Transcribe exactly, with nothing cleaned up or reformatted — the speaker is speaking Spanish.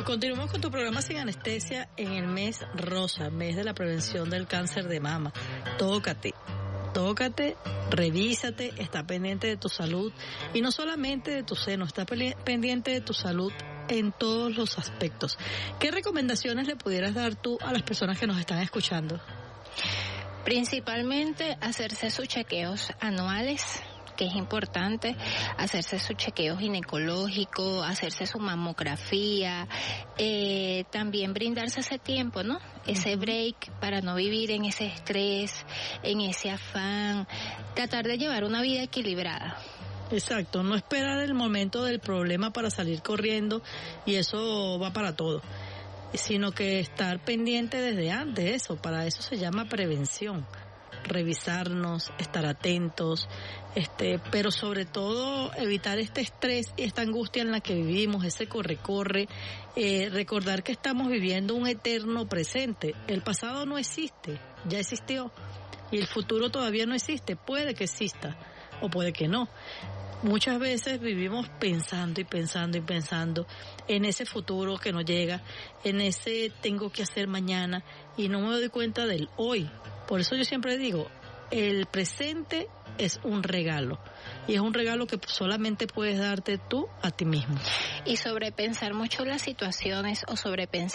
Continuamos con tu programa Sin Anestesia en el mes rosa, mes de la prevención del cáncer de mama. Tócate, tócate, revísate, está pendiente de tu salud y no solamente de tu seno, está pendiente de tu salud en todos los aspectos. ¿Qué recomendaciones le pudieras dar tú a las personas que nos están escuchando? Principalmente hacerse sus chequeos anuales, que es importante, hacerse su chequeo ginecológico, hacerse su mamografía, eh, también brindarse ese tiempo, ¿no? Ese break para no vivir en ese estrés, en ese afán, tratar de llevar una vida equilibrada. Exacto, no esperar el momento del problema para salir corriendo y eso va para todo, sino que estar pendiente desde antes, eso, para eso se llama prevención. Revisarnos, estar atentos, este, pero sobre todo evitar este estrés y esta angustia en la que vivimos, ese corre-corre, eh, recordar que estamos viviendo un eterno presente. El pasado no existe, ya existió, y el futuro todavía no existe, puede que exista o puede que no. Muchas veces vivimos pensando y pensando y pensando en ese futuro que no llega, en ese tengo que hacer mañana y no me doy cuenta del hoy. Por eso yo siempre digo, el presente es un regalo y es un regalo que solamente puedes darte tú a ti mismo. Y sobrepensar mucho las situaciones o sobrepensar